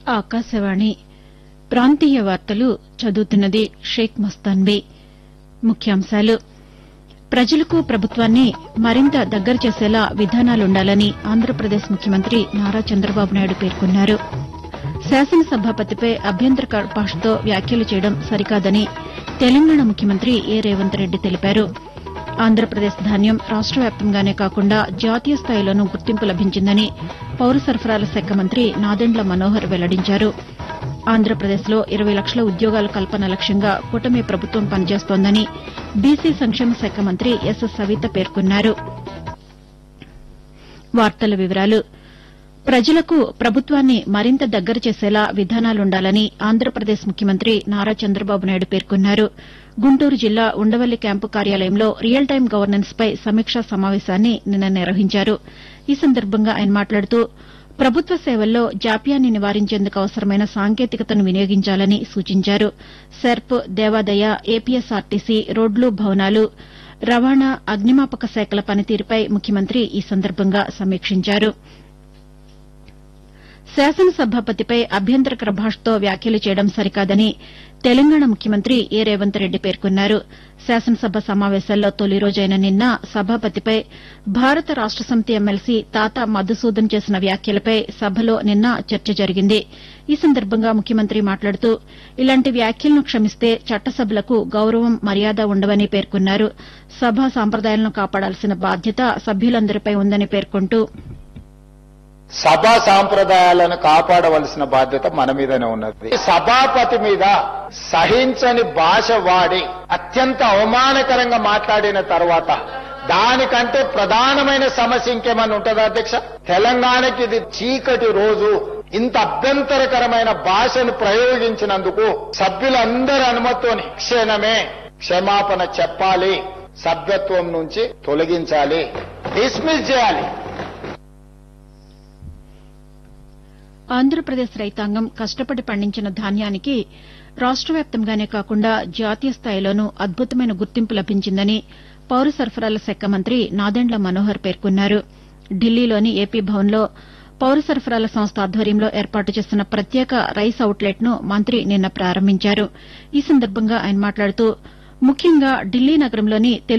ఆకాశవాణి ప్రాంతీయ వార్తలు చదువుతున్నది షేక్ మస్తాన్బీ. ముఖ్యాంశాలు ప్రజలకు ప్రభుత్వాన్ని మరింత దగ్గర చేసేలా విధానాలుండాలని ఆంధ్రప్రదేశ్ ముఖ్యమంత్రి నారా చంద్రబాబు నాయుడు పేర్కొన్నారు. శాసనసభాపతిపై అభ్యంతర భాషతో వ్యాఖ్యలు చేయడం సరికాదని తెలంగాణ ముఖ్యమంత్రి రేవంత్ రెడ్డి తెలిపారు. ఆంధ్రప్రదేశ్ ధాన్యం రాష్ట వ్యాప్తంగానే కాకుండా జాతీయ స్థాయిలోనూ గుర్తింపు లభించిందని పౌర సరఫరాల శాఖ మంత్రి నాదెండ్ల మనోహర్ వెల్లడించారు. ఆంధ్రప్రదేశ్లో 20 లక్షల ఉద్యోగాల కల్పన లక్ష్యంగా కూటమి ప్రభుత్వం పనిచేస్తోందని బీసీ సంక్షేమ శాఖ మంత్రి ఎస్ సవిత పేర్కొన్నారు. ప్రజలకు ప్రభుత్వాన్ని మరింత దగ్గర చేసేలా విధానాలుండాలని ఆంధ్రప్రదేశ్ ముఖ్యమంత్రి నారా చంద్రబాబు నాయుడు పేర్కొన్నారు. గుంటూరు జిల్లా ఉండవల్లి క్యాంపు కార్యాలయంలో రియల్ టైం గవర్నెన్స్ పై సమీక్షా సమావేశాన్ని నిన్న నిర్వహించారు. ఈ సందర్భంగా ఆయన మాట్లాడుతూ ప్రభుత్వ సేవల్లో జాప్యాన్ని నివారించేందుకు అవసరమైన సాంకేతికతను వినియోగించాలని సూచించారు. సెర్ప్, దేవాదాయ, ఏపీఎస్ఆర్టీసీ, రోడ్లు, భవనాలు, రవాణా, అగ్నిమాపక శాఖల పనితీరుపై ముఖ్యమంత్రి ఈ సందర్భంగా సమీక్షించారు. శాసనసభాపతిపై అభ్యంతరకర భాషతో వ్యాఖ్యలు చేయడం సరికాదని తెలంగాణ ముఖ్యమంత్రి రేవంత్ రెడ్డి పేర్కొన్నారు. శాసనసభ సమావేశాల్లో తొలి రోజైన నిన్న సభాపతిపై భారత రాష్ట సమితి ఎమ్మెల్సీ తాతా మధుసూదన్ చేసిన వ్యాఖ్యలపై సభలో నిన్న చర్చ జరిగింది. ఈ సందర్భంగా ముఖ్యమంత్రి మాట్లాడుతూ ఇలాంటి వ్యాఖ్యలను క్షమిస్తే చట్టసభలకు గౌరవం, మర్యాద ఉండవని పేర్కొన్నారు. సభా సాంప్రదాయాలను కాపాడాల్సిన బాధ్యత సభ్యులందరిపై ఉందని పేర్కొంటూ సభా సాంప్రదాయాలను కాపాడవలసిన బాధ్యత మన మీదనే ఉన్నది. సభాపతి మీద సహించని భాష వాడి అత్యంత అవమానకరంగా మాట్లాడిన తర్వాత దానికంటే ప్రధానమైన సమస్య ఇంకేమన్నా ఉంటుందా అధ్యక్ష? తెలంగాణకి ఇది చీకటి రోజు. ఇంత అభ్యంతరకరమైన భాషను ప్రయోగించినందుకు సభ్యులందరి అనుమతితోని క్షణమే క్షమాపణ చెప్పాలి, సభ్యత్వం నుంచి తొలగించాలి, డిస్మిస్ చేయాలి. ఆంధ్రప్రదేశ్ రైతాంగం కష్టపడి పండించిన ధాన్యానికి రాష్ట వ్యాప్తంగానే కాకుండా జాతీయ స్థాయిలోనూ అద్భుతమైన గుర్తింపు లభించిందని పౌర సరఫరాల శాఖ మంత్రి నాదెండ్ల మనోహర్ పేర్కొన్నారు. ఢిల్లీలోని ఏపీ భవన్లో పౌర సరఫరాల సంస్థ ఆధ్వర్యంలో ఏర్పాటు చేసిన ప్రత్యేక రైస్ అవుట్లెట్ను మంత్రి నిన్న ప్రారంభించారు. ఈ సందర్భంగా ఆయన మాట్లాడుతూ ముఖ్యంగా ఢిల్లీ నగరంలోని